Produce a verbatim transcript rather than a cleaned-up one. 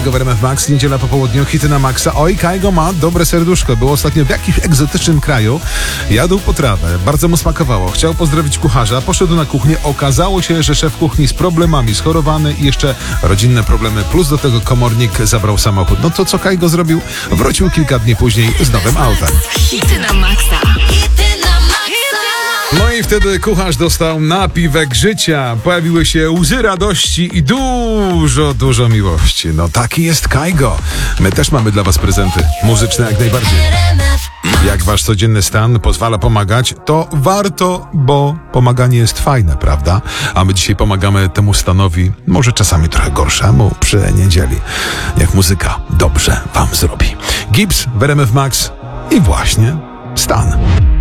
Kaigo w R M F Max, niedziela po południu, hity na maksa. Oj, Kaigo ma dobre serduszko. Był ostatnio w jakimś egzotycznym kraju. Jadł potrawę, bardzo mu smakowało. Chciał pozdrowić kucharza, poszedł na kuchnię. Okazało się, że szef kuchni z problemami, schorowany i jeszcze rodzinne problemy, plus do tego komornik zabrał samochód. No to co Kaigo zrobił? Wrócił kilka dni później z nowym autem. Hity na maksa. No i wtedy kucharz dostał napiwek życia. Pojawiły się łzy radości i dużo, dużo miłości. No taki jest Kaigo. My też mamy dla was prezenty. Muzyczne jak najbardziej. Jak wasz codzienny stan pozwala pomagać, to warto, bo pomaganie jest fajne, prawda? A my dzisiaj pomagamy temu stanowi, może czasami trochę gorszemu, przy niedzieli. Niech muzyka dobrze wam zrobi. Gibbs w R M F Max i właśnie stan.